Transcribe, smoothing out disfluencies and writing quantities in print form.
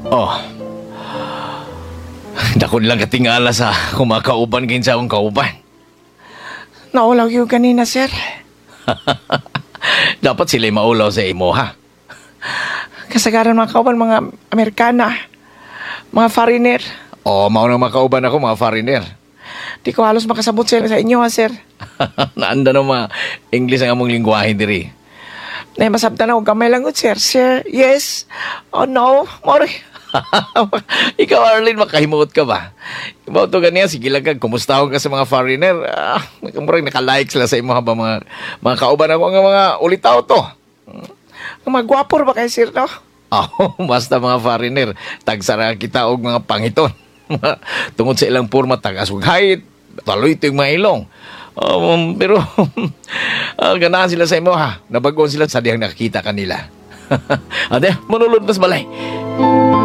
Oh, dakon lang katingala sa kumakauban kayo sa akong kauban. Naulaw yung kanina, sir. Dapat sila'y maulaw sa imo, ha? Kasagaran mga kauban, mga Amerikana, mga foreigner. O, maunang makauban ako, mga foreigner. Di ko halos makasabot sila sa inyo, ha, sir. Naanda na mga English ang among lingwahe diri. Na masabtan ako gamay lang, sir. Sir, yes. Oh, no. Mori. Ikaw, Arlene, makahimuot ka ba? Ibaw to ganiya, sige lang kag, kumustahon ka sa mga foreigner. Murag naka-like sila sa imo ba mga kauban ako nga mga ulitaw to. Ang mga gwapor ba kayo, sir, no? Basta mga foreigner, tagsara kita og mga pangiton. Tungod sa ilang porma, tagasughay, taloy ito yung mga ilong. Pero, ganahan sila sa imo, ha? Nabagoon sila sa diyang nakikita kanila. Ate, manulod mas balay.